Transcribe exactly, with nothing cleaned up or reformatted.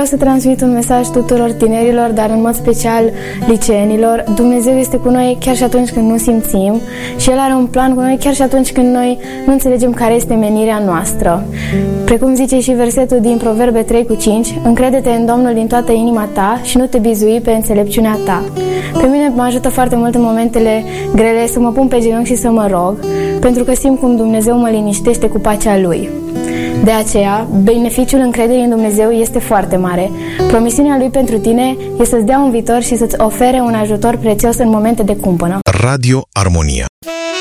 vreau să transmit un mesaj tuturor tinerilor, dar în mod special liceenilor. Dumnezeu este cu noi chiar și atunci când nu simțim și El are un plan cu noi chiar și atunci când noi nu înțelegem care este menirea noastră. Precum zice și versetul din Proverbe trei cu cinci, încrede-te în Domnul din toată inima ta și nu te bizui pe înțelepciunea ta. Pe mine mă ajută foarte mult în momentele grele să mă pun pe genunchi și să mă rog, pentru că simt cum Dumnezeu mă liniștește cu pacea Lui. De aceea, beneficiul încrederii în Dumnezeu este foarte mare. Promisiunea Lui pentru tine este să-ți dea un viitor și să-ți ofere un ajutor prețios în momente de cumpănă. Radio Armonia.